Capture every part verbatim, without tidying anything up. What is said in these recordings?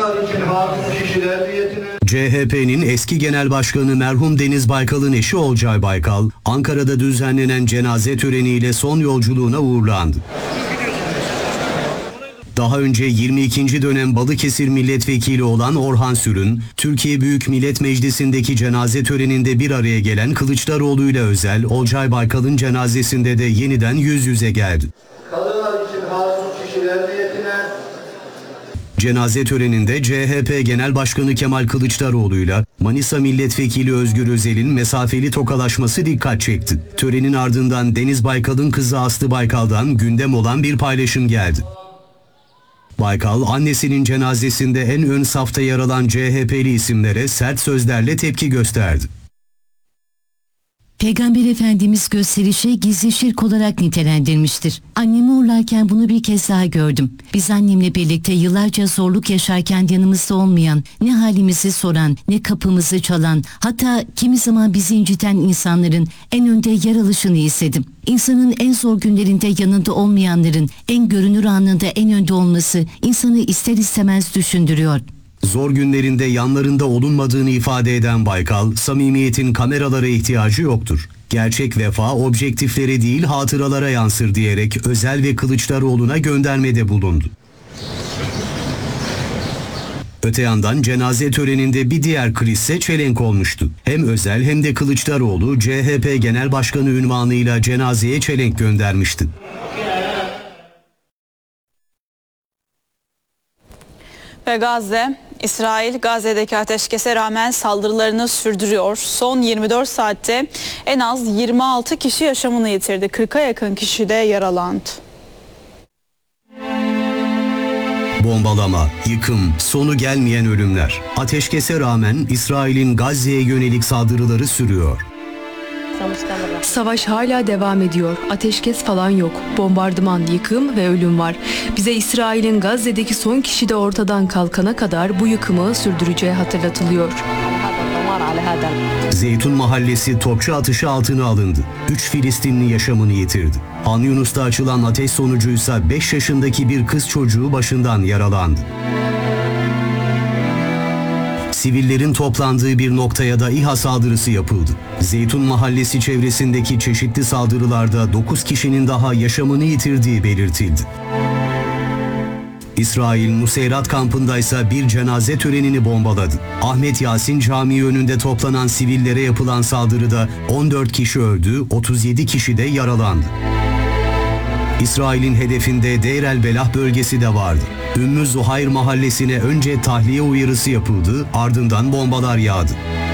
Kadınlar için hakim kişiler niyetine... C H P'nin eski genel başkanı merhum Deniz Baykal'ın eşi Olcay Baykal, Ankara'da düzenlenen cenaze töreniyle son yolculuğuna uğurlandı. Daha önce yirmi ikinci dönem Balıkesir milletvekili olan Orhan Sürün, Türkiye Büyük Millet Meclisi'ndeki cenaze töreninde bir araya gelen Kılıçdaroğlu ile özel Olcay Baykal'ın cenazesinde de yeniden yüz yüze geldi. Kadınlar için hakim kişiler niyetine... Cenaze töreninde C H P Genel Başkanı Kemal Kılıçdaroğlu'yla Manisa Milletvekili Özgür Özel'in mesafeli tokalaşması dikkat çekti. Törenin ardından Deniz Baykal'ın kızı Aslı Baykal'dan gündem olan bir paylaşım geldi. Baykal, annesinin cenazesinde en ön safta yer alan C H P'li isimlere sert sözlerle tepki gösterdi. Peygamber Efendimiz gösterişi gizli şirk olarak nitelendirmiştir. Annemi uğurlarken bunu bir kez daha gördüm. Biz annemle birlikte yıllarca zorluk yaşarken yanımızda olmayan, ne halimizi soran, ne kapımızı çalan, hatta kimi zaman bizi inciten insanların en önde yer alışını istedim. İnsanın en zor günlerinde yanında olmayanların en görünür anında en önde olması insanı ister istemez düşündürüyor. Zor günlerinde yanlarında olunmadığını ifade eden Baykal, samimiyetin kameralara ihtiyacı yoktur. Gerçek vefa objektiflere değil hatıralara yansır diyerek Özel ve Kılıçdaroğlu'na göndermede bulundu. Öte yandan cenaze töreninde bir diğer krizse çelenk olmuştu. Hem Özel hem de Kılıçdaroğlu C H P Genel Başkanı unvanıyla cenazeye çelenk göndermişti. Ve Gazze, İsrail Gazze'deki ateşkese rağmen saldırılarını sürdürüyor. Son yirmi dört saatte en az yirmi altı kişi yaşamını yitirdi. kırka yakın kişi de yaralandı. Bombalama, yıkım, sonu gelmeyen ölümler. Ateşkese rağmen İsrail'in Gazze'ye yönelik saldırıları sürüyor. Savaş hala devam ediyor. Ateşkes falan yok. Bombardıman, yıkım ve ölüm var. Bize İsrail'in Gazze'deki son kişi de ortadan kalkana kadar bu yıkımı sürdüreceği hatırlatılıyor. Zeytun Mahallesi topçu atışı altına alındı. Üç Filistinli yaşamını yitirdi. Han Yunus'ta açılan ateş sonucuysa beş yaşındaki bir kız çocuğu başından yaralandı. Sivillerin toplandığı bir noktaya da İHA saldırısı yapıldı. Zeytun Mahallesi çevresindeki çeşitli saldırılarda dokuz kişinin daha yaşamını yitirdiği belirtildi. İsrail Nuseyrat kampındaysa bir cenaze törenini bombaladı. Ahmet Yasin Camii önünde toplanan sivillere yapılan saldırıda on dört kişi öldü, otuz yedi kişi de yaralandı. İsrail'in hedefinde Deir el-Belah bölgesi de vardı. Ümmü Zuhayr mahallesine önce tahliye uyarısı yapıldı, ardından bombalar yağdı.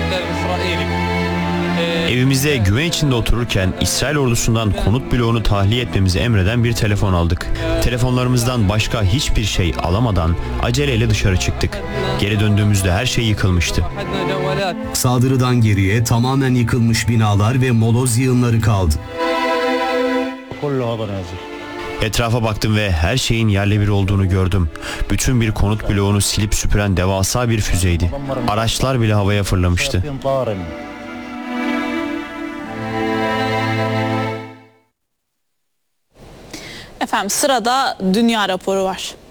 Evimizde güven içinde otururken İsrail ordusundan konut bloğunu tahliye etmemizi emreden bir telefon aldık. Telefonlarımızdan başka hiçbir şey alamadan aceleyle dışarı çıktık. Geri döndüğümüzde her şey yıkılmıştı. Saldırıdan geriye tamamen yıkılmış binalar ve moloz yığınları kaldı. Etrafa baktım ve her şeyin yerle bir olduğunu gördüm. Bütün bir konut bloğunu silip süpüren devasa bir füzeydi. Araçlar bile havaya fırlamıştı. Efendim sırada dünya raporu var.